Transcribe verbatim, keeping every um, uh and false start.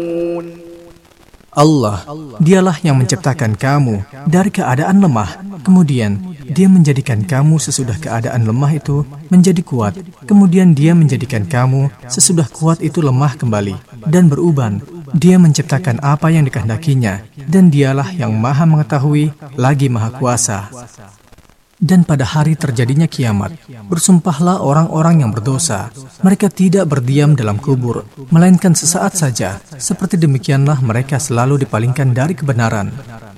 Allah, dialah yang menciptakan kamu dari keadaan lemah, kemudian Dia menjadikan kamu sesudah keadaan lemah itu menjadi kuat, kemudian Dia menjadikan kamu sesudah kuat itu lemah kembali dan beruban. Dia menciptakan apa yang dikehendakinya, dan Dialah yang Maha Mengetahui lagi Maha Kuasa. Dan pada hari terjadinya kiamat, bersumpahlah orang-orang yang berdosa. Mereka tidak berdiam dalam kubur, melainkan sesaat saja. Seperti demikianlah mereka selalu dipalingkan dari kebenaran.